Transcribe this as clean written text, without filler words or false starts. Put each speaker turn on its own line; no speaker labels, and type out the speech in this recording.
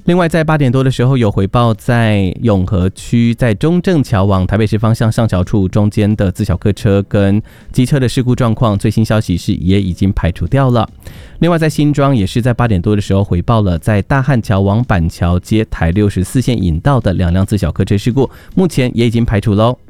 另外在8点多的时候有回报，在永和区在中正桥往台北市方向上桥处中间的自小客车跟机车的事故状况，最新消息是也已经排除掉了。另外在新庄也是在8点多的时候回报了，在大汉桥往板桥接台64线引道的2辆自小客车事故，目前也已经排除咯。